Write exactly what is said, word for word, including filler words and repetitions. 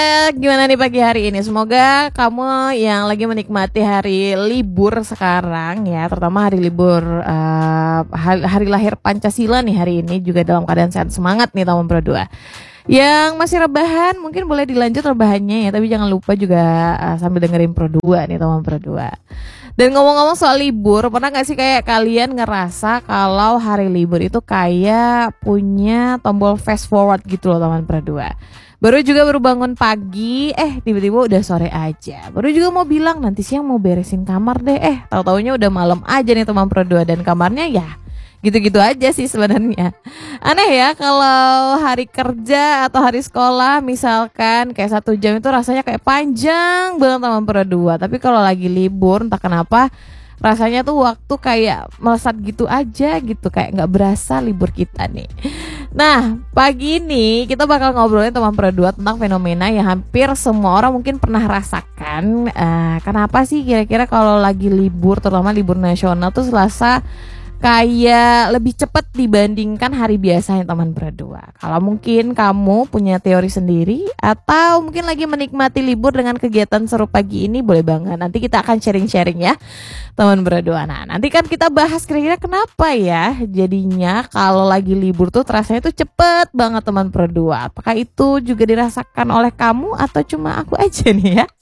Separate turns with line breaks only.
Gimana nih pagi hari ini? Semoga kamu yang lagi menikmati hari libur sekarang ya, terutama hari libur uh, hari, hari lahir Pancasila nih hari ini juga dalam keadaan sehat semangat nih teman Pro dua. Yang masih rebahan mungkin boleh dilanjut rebahannya ya, tapi jangan lupa juga uh, sambil dengerin Pro dua nih teman Pro dua. Dan ngomong-ngomong soal libur, pernah gak sih kayak kalian ngerasa kalau hari libur itu kayak punya tombol fast forward gitu loh teman Pro dua. Baru juga baru bangun pagi, eh tiba-tiba udah sore aja. Baru juga mau bilang nanti siang mau beresin kamar deh, eh tahu-taunya udah malam aja nih teman Pro dua. Dan kamarnya ya gitu-gitu aja sih sebenarnya. Aneh ya kalau hari kerja atau hari sekolah misalkan kayak satu jam itu rasanya kayak panjang banget teman Pro dua. Tapi kalau lagi libur entah kenapa rasanya tuh waktu kayak melesat gitu aja gitu, kayak nggak berasa libur kita nih. Nah pagi ini kita bakal ngobrolin teman Pro dua tentang fenomena yang hampir semua orang mungkin pernah rasakan. uh, Kenapa sih kira-kira kalau lagi libur, terutama libur nasional tuh Selasa kayak lebih cepat dibandingkan hari biasanya teman Pro dua. Kalau mungkin kamu punya teori sendiri atau mungkin lagi menikmati libur dengan kegiatan seru pagi ini, boleh banget. Nanti kita akan sharing-sharing ya teman Pro dua. Nah nanti kan kita bahas kira-kira kenapa ya jadinya kalau lagi libur tuh terasanya tuh cepet banget teman Pro dua. Apakah itu juga dirasakan oleh kamu atau cuma aku aja nih ya?